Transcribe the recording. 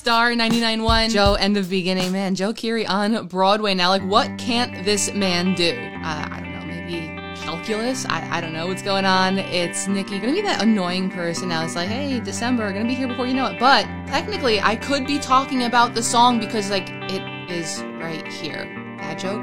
Star 99.1. Joe and the Beginning. Man, Joe Keery on Broadway now. Like, what can't this man do? I don't know, maybe calculus? I don't know what's going on. It's Nikki, gonna be that annoying person now. It's like, hey, December, gonna be here before you know it. But technically, I could be talking about the song because, like, it is right here. Bad joke?